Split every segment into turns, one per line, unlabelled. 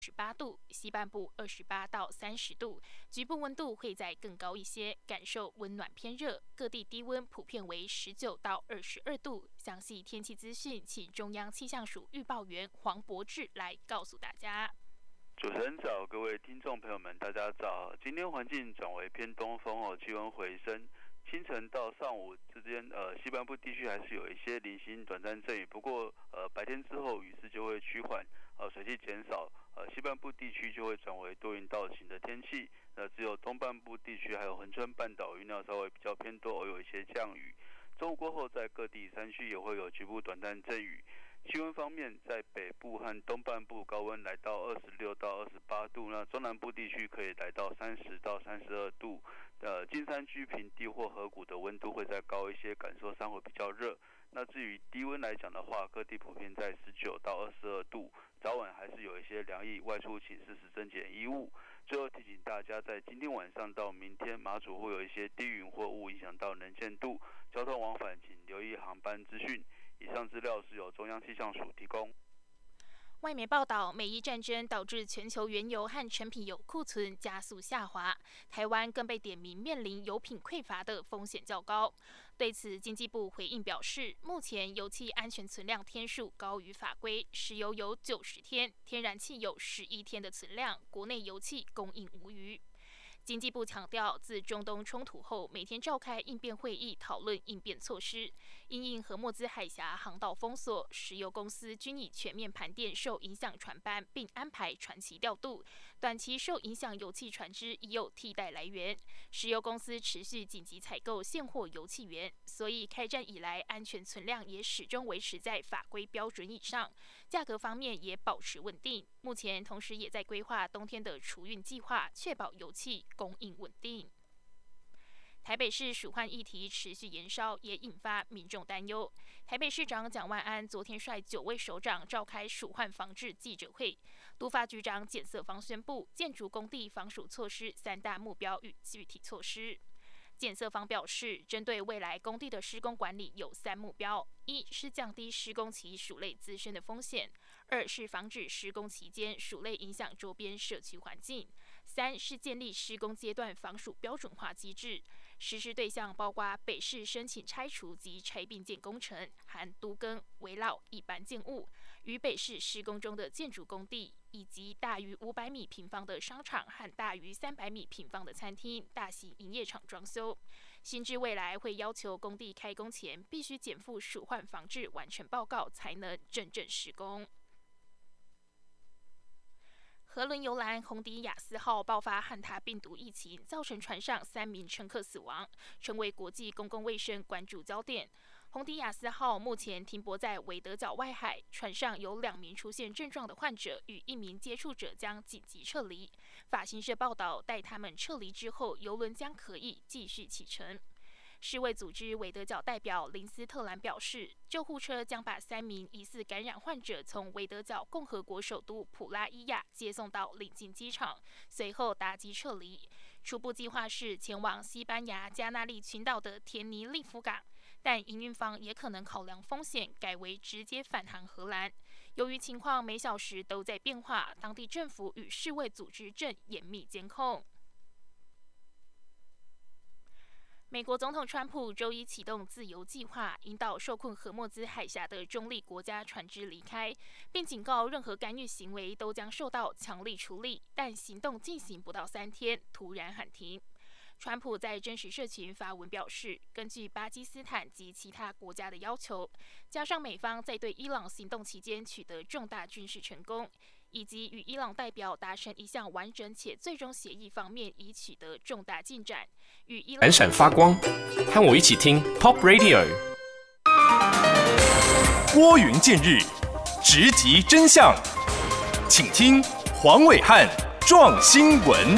18度，西半部28到30度，局部温度会再更高一些，感受温暖偏热。各地低温普遍为19到22度。详细天气资讯，请中央气象署预报员黄博志来告诉大家。
主持人早，各位听众朋友们，大家早。今天环境转为偏东风气温回升。清晨到上午之间，西半部地区还是有一些零星短暂阵雨，不过白天之后雨势就会趋缓，水汽减少，西半部地区就会转为多云到晴的天气。只有东半部地区还有恒春半岛云量稍微比较偏多，偶有一些降雨。中午过后，在各地山区也会有局部短暂阵雨。气温方面，在北部和东半部高温来到26到28度，那中南部地区可以来到30到32度。近山区平地或河谷的温度会再高一些，感受上会比较热。那至于低温来讲的话，各地普遍在19到22度，早晚还是有一些凉意，外出请适时增减衣物。最后提醒大家，在今天晚上到明天，马祖会有一些低云或雾影响到能见度，交通往返请留意航班资讯。以上资料是由中央气象署提供。
外媒报道，美伊战争导致全球原油和成品油库存加速下滑，台湾更被点名面临油品匮乏的风险较高。对此，经济部回应表示，目前油气安全存量天数高于法规，石油有90天，天然气有11天的存量，国内油气供应无虞。经济部强调，自中东冲突后，每天召开应变会议，讨论应变措施。因应荷默兹海峡航道封锁，石油公司均已全面盘点受影响船班，并安排船期调度。短期受影响油气船只已有替代来源，石油公司持续紧急采购现货油气源，所以开战以来，安全存量也始终维持在法规标准以上，价格方面也保持稳定。目前同时也在规划冬天的储运计划，确保油气供应稳定。台北市鼠患议题持续延烧，也引发民众担忧。台北市长蒋万安昨天率9位首长召开鼠患防治记者会，都发局长简瑟芳宣布建筑工地防鼠措施3大目标与具体措施。简瑟芳表示，针对未来工地的施工管理有3目标：一是降低施工期鼠类滋生的风险；2是防止施工期间鼠类影响周边社区环境；3是建立施工阶段防鼠标准化机制。实施对象包括北市申请拆除及拆并建工程，含都更、围绕一般建物，与北市施工中的建筑工地，以及大于500米平方的商场和大于300米平方的餐厅、大型营业场装修。新制未来会要求工地开工前必须减负鼠患防治完成报告，才能真正施工。荷轮游览红迪亚斯号爆发汉他病毒疫情，造成船上3名乘客死亡，成为国际公共卫生关注焦点。红迪亚斯号目前停泊在韦德角外海，船上有2名出现症状的患者与1名接触者将紧急撤离。法新社报道，待他们撤离之后，邮轮将可以继续启程。世卫组织韦德角代表林斯特兰表示，救护车将把3名疑似感染患者从韦德角共和国首都普拉伊亚接送到邻近机场，随后搭机撤离。初步计划是前往西班牙加那利群岛的田尼利夫港，但营运方也可能考量风险，改为直接返航荷兰。由于情况每小时都在变化，当地政府与世卫组织正严密监控。美国总统川普周一启动自由计划，引导受困荷默兹海峡的中立国家船只离开，并警告任何干预行为都将受到强力处理。但行动进行不到3天，突然喊停。川普在真实社群发文表示，根据巴基斯坦及其他国家的要求，加上美方在对伊朗行动期间取得重大军事成功，以及与伊朗代表达成一项完整且最终协议方面已取得重大进展。与伊朗
闪闪发光，和我一起听 Pop Radio。拨云见日，直击真相，请听黄伟汉壮新闻。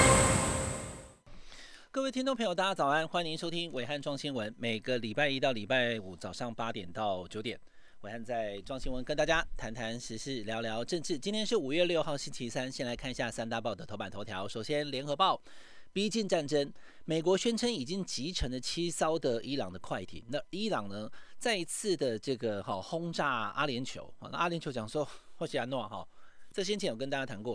各位听众朋友，大家早安，欢迎收听伟汉壮新闻。每个礼拜1到礼拜5早上8点到9点，伟汉在壮新闻跟大家谈谈时事，聊聊政治。今天是5月6号星期三，先来看一下3大报的头版头条。首先，联合报逼近战争，美国宣称已经击沉了7艘的伊朗的快艇。那伊朗呢，再一次的这个轰炸阿联酋。那阿联酋讲说，或许安诺哈，这先前有跟大家谈过。